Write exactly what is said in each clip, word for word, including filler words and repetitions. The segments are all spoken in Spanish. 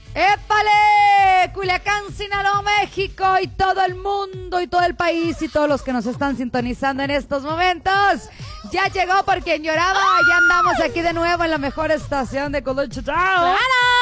¡Épale! Culiacán, Sinaloa, México y todo el mundo y todo el país y todos los que nos están sintonizando en estos momentos. Ya llegó por quien lloraba. Ya andamos aquí de nuevo en la mejor estación de Coluche Town. ¡Claro!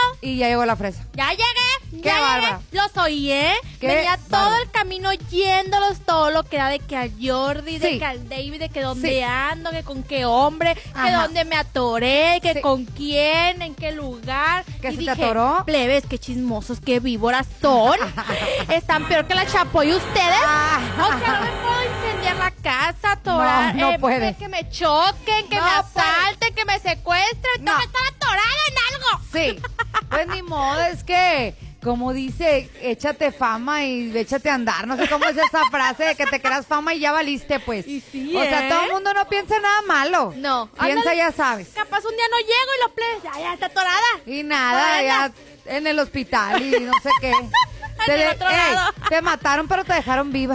Y ya llegó la fresa. ¡Ya llegué! ¡Qué ya bárbara! llegué. Los oí, ¿eh? ¡Qué Venía todo bárbara! el camino yéndolos todo lo que era de que al Jordi, de Sí. que al David, de que dónde Sí. ando, que con qué hombre, que Ajá. dónde me atoré, que Sí. con quién, en qué lugar. ¿Que y se te dije, atoró? plebes, qué chismosos, qué víboras son. Están peor que la Chapoy ustedes. Ah. O sea, no me puedo incendiar la casa, atorar, No, no eh, puedes. que me choquen, que No me puedes. asalten, que me secuestren. No. No. Estoy atorada en algo. Sí, pues ni modo, es que, como dice, échate fama y échate a andar. No sé cómo es esa frase de que te creas fama y ya valiste, pues. Y sí, O sea, ¿eh? todo el mundo no piensa nada malo. No. Piensa, Ándale. ya sabes. Capaz un día no llego y los plebes, ya, ya está atorada. Y nada, ya en el hospital y no sé qué. Te, el de- otro ey, lado. te mataron, pero te dejaron viva.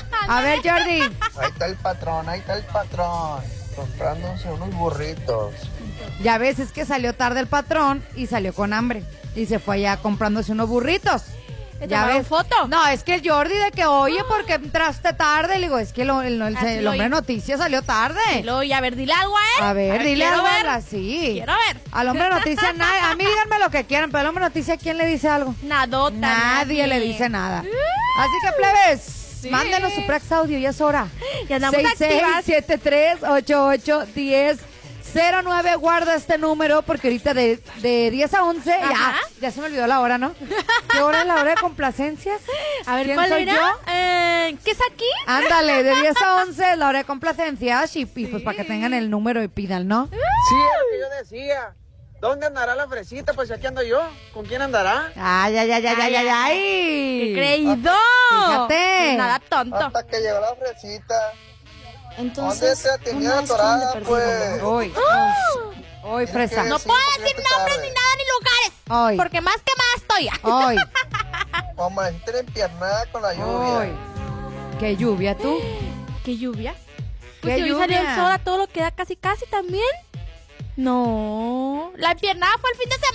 A ver, Jordi. Ahí está el patrón, ahí está el patrón, comprándose unos burritos. Ya ves, es que salió tarde el patrón y salió con hambre. Y se fue allá comprándose unos burritos. ¿Te ¿Ya tomaron ves? foto? No, es que el Jordi de que, oye, ¿por qué entraste tarde? Le digo, es que lo- el, el- Así el lo hombre oí. noticias salió tarde. Y luego, y a ver, dile algo a él. A ver, dile quiero algo a ver. la- sí. Quiero ver. Al hombre noticia, nada. A mí díganme lo que quieran, pero al hombre noticia, ¿quién le dice algo? Nadota. Nadie le dice nada. Así que, plebes, mándenos su prex audio, ya es hora. Y andamos seis seis activas. siete tres ocho ocho uno cero cero nueve, guarda este número porque ahorita de, de diez a once, ya, Ajá. ya se me olvidó la hora, ¿no? ¿Qué hora es la hora de complacencias? A ver, ¿Quién ¿cuál soy era? yo? Eh, ¿Qué es aquí? Ándale, de diez a once es la hora de complacencias y, y pues para que tengan el número y pidan, ¿no? Sí, es lo que yo decía. ¿Dónde andará la fresita? Pues aquí ando yo. ¿Con quién andará? Ay, ay, ay, ay, ay, ay, ay. ¡Qué creído! Fíjate. Nada tonto. Hasta que llegó la fresita. Entonces, ¿Dónde te tenía una vez cuando atorada, perdí pues? el Hoy, hoy, Tienes fresa. que No Sí, puedo porque decir ya te nombres tarde. ni nada ni lugares. Hoy, Porque más que más estoy. hoy, Como decirte empiernada con la lluvia. hoy. Qué lluvia, tú. ¿Qué lluvia? ¿Qué Pues si hoy salió el lluvia? sol, a todo lo que da casi casi también. No. La empiernada fue el fin de semana.